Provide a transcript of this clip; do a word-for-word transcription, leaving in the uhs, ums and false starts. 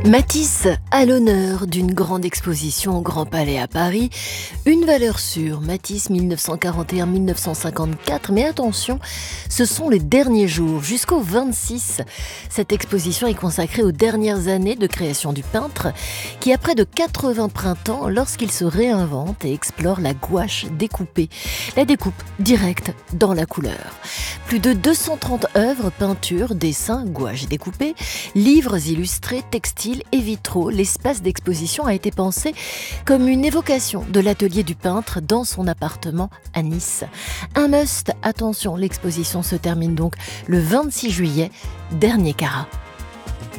Matisse à l'honneur d'une grande exposition au Grand Palais à Paris. Une valeur sûre, Matisse mille neuf cent quarante et un à mille neuf cent cinquante-quatre. Mais attention, ce sont les derniers jours, jusqu'au vingt-six. Cette exposition est consacrée aux dernières années de création du peintre, qui a près de quatre-vingts printemps lorsqu'il se réinvente et explore la gouache découpée. La découpe directe dans la couleur. Plus de deux cent trente œuvres, peintures, dessins, gouache découpée, livres illustrés, textiles et vitraux. L'espace d'exposition a été pensé comme une évocation de l'atelier du peintre dans son appartement à Nice. Un must, attention, l'exposition se termine donc le vingt-six juillet, dernier carat.